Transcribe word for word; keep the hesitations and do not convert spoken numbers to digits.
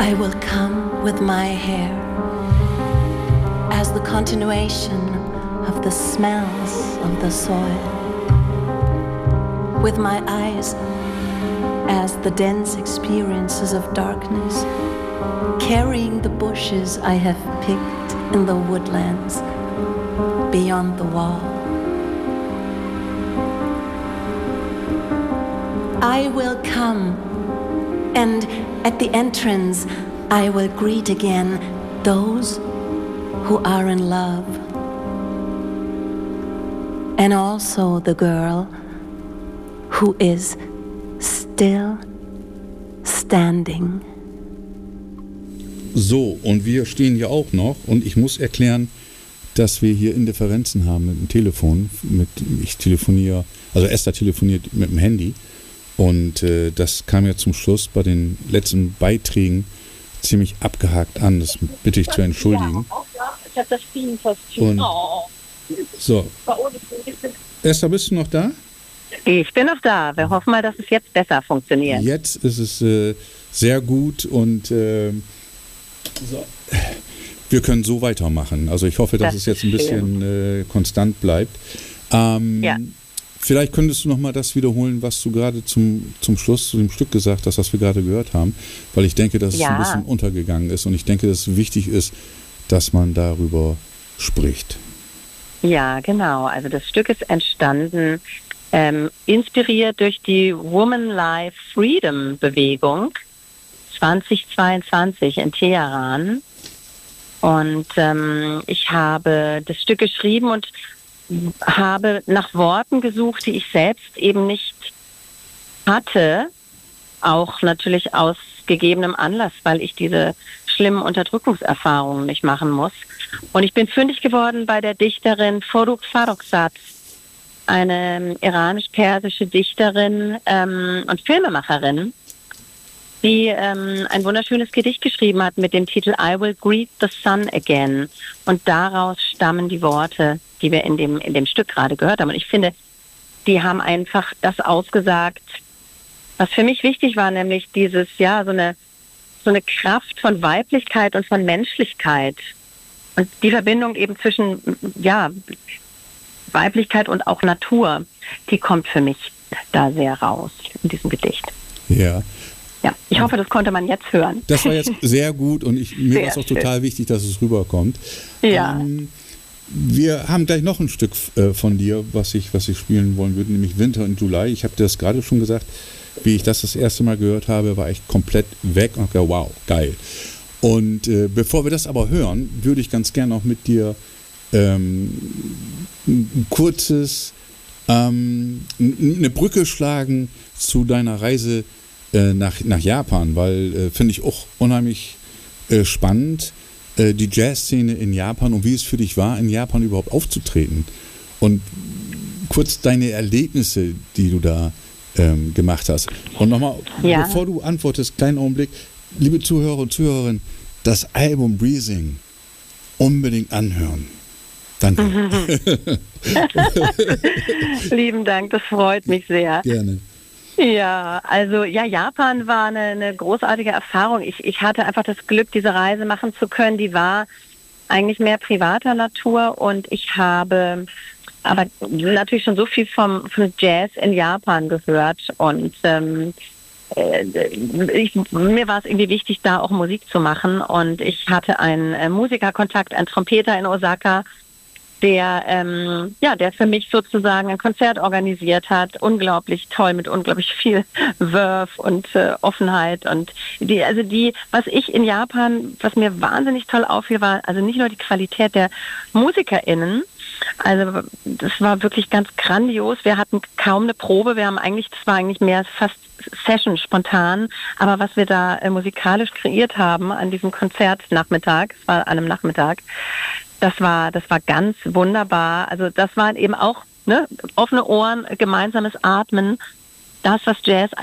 I will come with my hair as the continuation of the smells of the soil, with my eyes as the dense experiences of darkness, carrying the bushes I have picked in the woodlands beyond the wall. I will come, and at the entrance I will greet again those who are in love, and also the girl who is still standing. So, und wir stehen hier auch noch, und ich muss erklären, dass wir hier Indifferenzen haben mit dem Telefon. Mit, ich telefoniere, also Esther telefoniert mit dem Handy. Und äh, das kam ja zum Schluss bei den letzten Beiträgen ziemlich abgehakt an. Das bitte ich zu entschuldigen. Ich habe das Bienenkostüm. Oh. So. Esther, bist du noch da? Ich bin noch da. Wir hoffen mal, dass es jetzt besser funktioniert. Jetzt ist es äh, sehr gut und äh, so. Wir können so weitermachen. Also ich hoffe, dass das es jetzt ein bisschen äh, konstant bleibt. Ähm, ja. Vielleicht könntest du noch mal das wiederholen, was du gerade zum, zum Schluss zu dem Stück gesagt hast, was wir gerade gehört haben, weil ich denke, dass ja. es ein bisschen untergegangen ist und ich denke, dass es wichtig ist, dass man darüber spricht. Ja, genau. Also das Stück ist entstanden, ähm, inspiriert durch die Woman Life Freedom Bewegung zweitausendzweiundzwanzig in Teheran. Und ähm, ich habe das Stück geschrieben und habe nach Worten gesucht, die ich selbst eben nicht hatte, auch natürlich aus gegebenem Anlass, weil ich diese schlimmen Unterdrückungserfahrungen nicht machen muss. Und ich bin fündig geworden bei der Dichterin Forugh Farrokhzad, eine iranisch-persische Dichterin ähm, und Filmemacherin, die ähm, ein wunderschönes Gedicht geschrieben hat mit dem Titel I Will Greet the Sun Again. Und daraus stammen die Worte, die wir in dem, in dem Stück gerade gehört haben. Und ich finde, die haben einfach das ausgesagt, was für mich wichtig war, nämlich dieses, ja, so eine, so eine Kraft von Weiblichkeit und von Menschlichkeit. Und die Verbindung eben zwischen, ja, Weiblichkeit und auch Natur, die kommt für mich da sehr raus in diesem Gedicht. Ja. Ja, ich hoffe, das konnte man jetzt hören. Das war jetzt sehr gut und ich, mir war es auch schön. Total wichtig, dass es rüberkommt. Ja. Ähm, wir haben gleich noch ein Stück äh, von dir, was ich, was ich spielen wollen würde, nämlich Winter in July. Ich habe dir das gerade schon gesagt, wie ich das das erste Mal gehört habe, war ich komplett weg und dachte, wow, geil. Und äh, bevor wir das aber hören, würde ich ganz gerne auch mit dir ähm, ein kurzes, ähm, eine Brücke schlagen zu deiner Reise Nach, nach Japan, weil äh, finde ich auch unheimlich äh, spannend, äh, die Jazzszene in Japan und wie es für dich war, in Japan überhaupt aufzutreten. Und kurz deine Erlebnisse, die du da ähm, gemacht hast. Und nochmal, ja. bevor du antwortest, kleinen Augenblick, liebe Zuhörer und Zuhörerinnen, das Album Breathing unbedingt anhören. Danke. Lieben Dank, das freut mich sehr. Gerne. Ja, also ja, Japan war eine, eine großartige Erfahrung. Ich, ich hatte einfach das Glück, diese Reise machen zu können. Die war eigentlich mehr privater Natur und ich habe aber natürlich schon so viel vom, vom Jazz in Japan gehört und ähm, ich, mir war es irgendwie wichtig, da auch Musik zu machen und ich hatte einen äh, Musikerkontakt, einen Trompeter in Osaka, der ähm, ja, der für mich sozusagen ein Konzert organisiert hat, unglaublich toll, mit unglaublich viel Verve und äh, Offenheit und die, also die, was ich in Japan, was mir wahnsinnig toll auffiel, war also nicht nur die Qualität der MusikerInnen, also das war wirklich ganz grandios, wir hatten kaum eine Probe, wir haben eigentlich, das war eigentlich mehr fast Session, spontan, aber was wir da äh, musikalisch kreiert haben an diesem Konzertnachmittag, es war an einem Nachmittag, Das war, das war ganz wunderbar. Also das waren eben auch ne, offene Ohren, gemeinsames Atmen, das, was Jazz